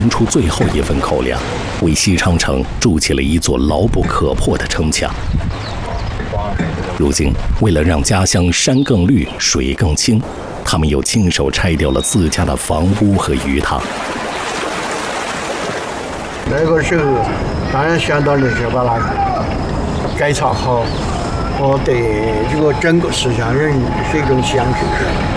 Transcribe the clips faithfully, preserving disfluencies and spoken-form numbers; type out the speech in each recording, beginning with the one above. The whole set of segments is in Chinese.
出最后一份口粮，为西昌城筑起了一座牢不可破的城墙。如今，为了让家乡山更绿、水更清，他们又亲手拆掉了自家的房屋和鱼塘。 那个时候，当然想到的是把它改造好，我对这个整个四川人是一种享受。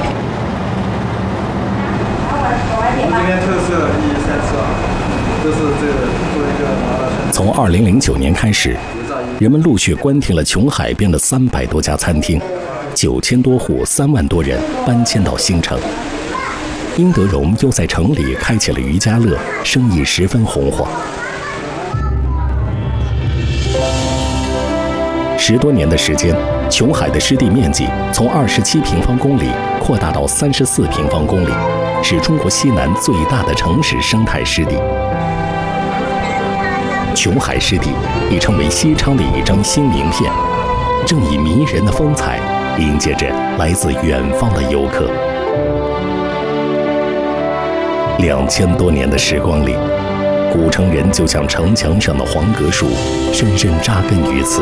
我们这边特色一鱼三吃啊，都是这个做一个麻辣香。 从二零零九年开始，人们陆续关停了琼海边的三百多家餐厅，九千多户、三万多人搬迁到新城。殷德荣又在城里开启了渔家乐，生意十分红火。十多年的时间，琼海的湿地面积从二十七平方公里扩大到三十四平方公里，是中国西南最大的城市生态湿地。琼海湿地已成为西昌的一张新名片，正以迷人的风采迎接着来自远方的游客。两千多年的时光里，古城人就像城墙上的黄葛树，深深扎根于此。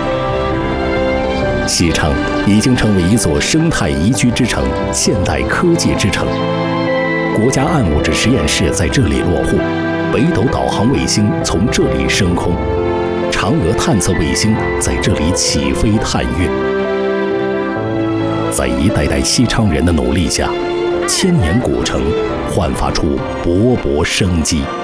西昌已经成为一座生态宜居之城、现代科技之城。国家暗物质实验室在这里落户，北斗导航卫星从这里升空，嫦娥探测卫星在这里起飞探月。在一代代西昌人的努力下，千年古城焕发出勃勃生机。